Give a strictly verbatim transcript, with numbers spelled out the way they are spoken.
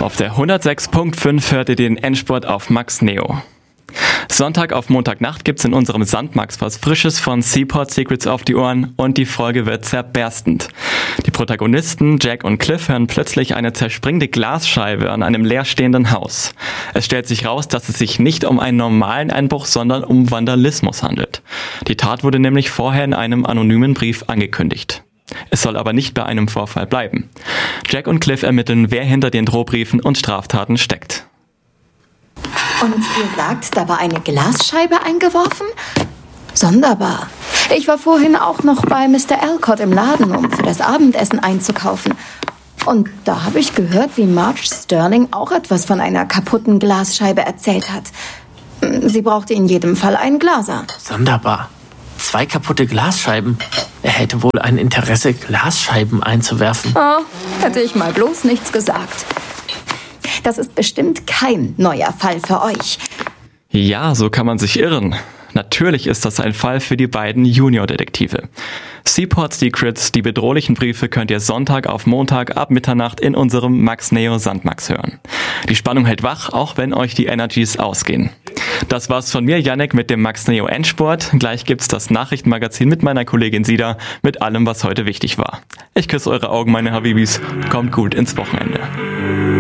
Auf der hundertsechs Komma fünf hört ihr den Endspurt auf Max Neo. Sonntag auf Montagnacht gibt's in unserem Sandmax was Frisches von Seaport Secrets auf die Ohren und die Folge wird zerberstend. Die Protagonisten Jack und Cliff hören plötzlich eine zerspringende Glasscheibe an einem leerstehenden Haus. Es stellt sich raus, dass es sich nicht um einen normalen Einbruch, sondern um Vandalismus handelt. Die Tat wurde nämlich vorher in einem anonymen Brief angekündigt. Es soll aber nicht bei einem Vorfall bleiben. Jack und Cliff ermitteln, wer hinter den Drohbriefen und Straftaten steckt. Und ihr sagt, da war eine Glasscheibe eingeworfen? Sonderbar. Ich war vorhin auch noch bei Mister Alcott im Laden, um für das Abendessen einzukaufen. Und da habe ich gehört, wie Marge Sterling auch etwas von einer kaputten Glasscheibe erzählt hat. Sie brauchte in jedem Fall einen Glaser. Sonderbar. Zwei kaputte Glasscheiben. Er hätte wohl ein Interesse, Glasscheiben einzuwerfen. Oh, hätte ich mal bloß nichts gesagt. Das ist bestimmt kein neuer Fall für euch. Ja, so kann man sich irren. Natürlich ist das ein Fall für die beiden Junior-Detektive. Seaport Secrets, die bedrohlichen Briefe könnt ihr Sonntag auf Montag ab Mitternacht in unserem Max Neo Sandmax hören. Die Spannung hält wach, auch wenn euch die Energies ausgehen. Das war's von mir, Yannick, mit dem Max Neo Endsport. Gleich gibt's das Nachrichtenmagazin mit meiner Kollegin Sida, mit allem, was heute wichtig war. Ich küsse eure Augen, meine Habibis. Kommt gut ins Wochenende.